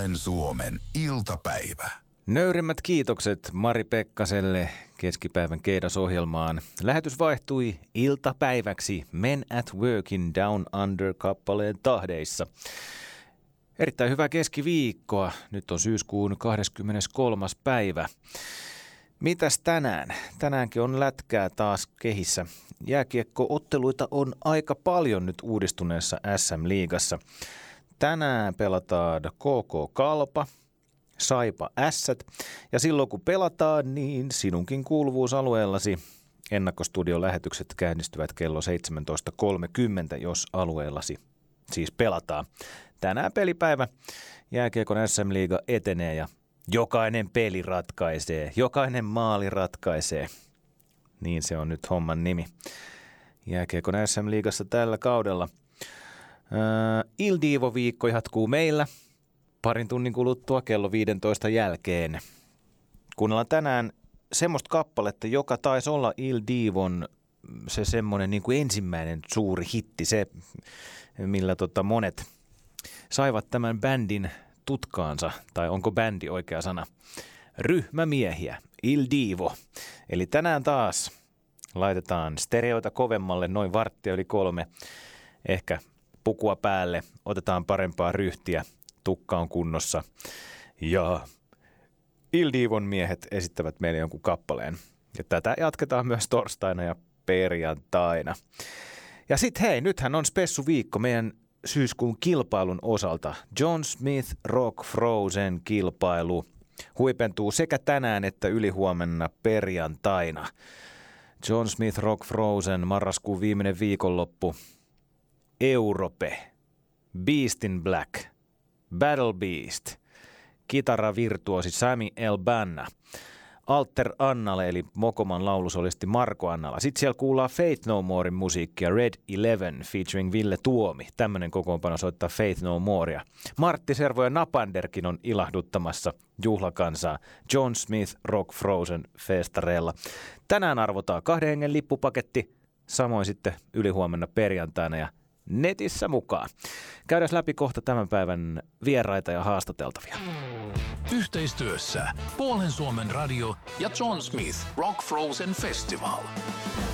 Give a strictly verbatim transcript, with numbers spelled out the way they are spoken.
Puolen Suomen iltapäivä. Nöyrimmät kiitokset Mari Pekkaselle keskipäivän Keidas-ohjelmaan. Lähetys vaihtui iltapäiväksi Men at Workin Down Under-kappaleen tahdeissa. Erittäin hyvää keskiviikkoa. Nyt on syyskuun kahdeskymmeneskolmas päivä. Mitäs tänään? Tänäänkin on lätkää taas kehissä. Jääkiekko-otteluita on aika paljon nyt uudistuneessa S M-liigassa. Tänään pelataan K K Kalpa, Saipa Ässät, ja silloin kun pelataan, niin sinunkin kuuluvuusalueellasi ennakkostudion lähetykset käynnistyvät kello seitsemäntoista kolmekymmentä, jos alueellasi siis pelataan. Tänään pelipäivä, jääkiekon S M-liiga etenee ja jokainen peli ratkaisee, jokainen maali ratkaisee. Niin se on nyt homman nimi. Jääkiekon S M-liigassa tällä kaudella. Uh, Il Divo-viikko jatkuu meillä parin tunnin kuluttua kello viidentoista jälkeen. Kuunnellaan tänään semmoista kappaletta, joka taisi olla Il Divon se semmoinen niin kuin ensimmäinen suuri hitti, se millä tota monet saivat tämän bändin tutkaansa, tai onko bändi oikea sana, ryhmämiehiä, Il Divo. Eli tänään taas laitetaan stereoita kovemmalle noin varttia yli kolme, ehkä pukua päälle, otetaan parempaa ryhtiä, tukka on kunnossa ja Il Divon miehet esittävät meille jonkun kappaleen. Ja tätä jatketaan myös torstaina ja perjantaina. Ja sit hei, nythän on spessuviikko meidän syyskuun kilpailun osalta. John Smith Rock Frozen kilpailu huipentuu sekä tänään että ylihuomenna perjantaina. John Smith Rock Frozen marraskuun viimeinen viikonloppu. Europe, Beast in Black, Battle Beast, kitaravirtuosi Sami Elbanna, Alter Annalle eli Mokoman laulusolisti Marko Annala. Sitten siellä kuullaan Faith No Morein musiikkia, Red Eleven featuring Ville Tuomi. Tämmöinen kokoonpano soittaa Faith No Morea. Martti Servo ja Napanderkin on ilahduttamassa juhlakansaa John Smith Rock Frozen festareilla. Tänään arvotaan kahden hengen lippupaketti, samoin sitten ylihuomenna perjantaina ja netissä mukaan. Käydään läpi kohta tämän päivän vieraita ja haastateltavia. Yhteistyössä Puolen Suomen radio ja John Smith Rock Frozen Festival.